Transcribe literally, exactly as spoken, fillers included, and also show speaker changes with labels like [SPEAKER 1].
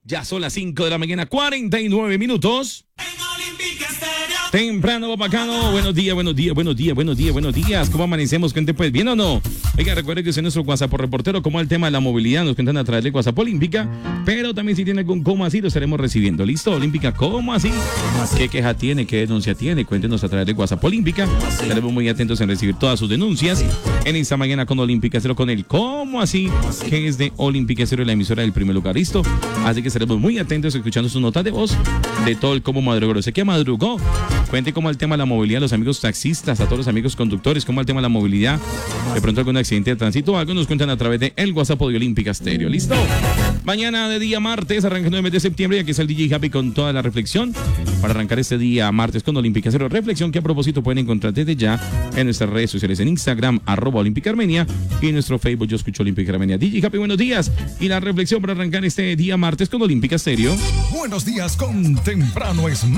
[SPEAKER 1] Ya son las cinco de la mañana, cuarenta y nueve minutos. Temprano, bacano. Buenos días, buenos días, buenos días, buenos días, buenos días. ¿Cómo amanecemos? Cuente pues, ¿bien o no? Oiga, recuerde que es nuestro WhatsApp por reportero, como el tema de la movilidad, nos cuentan a través de WhatsApp Olímpica, pero también si tiene algún cómo así, lo estaremos recibiendo. ¿Listo? Olímpica, ¿cómo así? ¿Qué queja tiene? ¿Qué denuncia tiene? Cuéntenos a través de WhatsApp Olímpica. Estaremos muy atentos en recibir todas sus denuncias en esta mañana con Olímpica Cero, con el cómo así, que es de Olímpica Cero, la emisora del primer lugar. ¿Listo? Así que estaremos muy atentos escuchando sus notas de voz de todo el cómo madrugó. Sé que madrugó. Cuente cómo el tema de la movilidad, los amigos taxistas, a todos los amigos conductores, cómo el tema de la movilidad, de pronto algún accidente de tránsito, algo nos cuentan a través de el WhatsApp de Olímpica Stereo. ¿Listo? Mañana de día martes, arrancando el mes de septiembre, y aquí está el D J Happy con toda la reflexión para arrancar este día martes con Olímpica Cero. Reflexión que a propósito pueden encontrar desde ya en nuestras redes sociales, en Instagram, arroba Olímpica Armenia, y en nuestro Facebook, Yo Escucho Olímpica Armenia. D J Happy, buenos días. Y la reflexión para arrancar este día martes con Olímpica Stereo.
[SPEAKER 2] Buenos días con Temprano es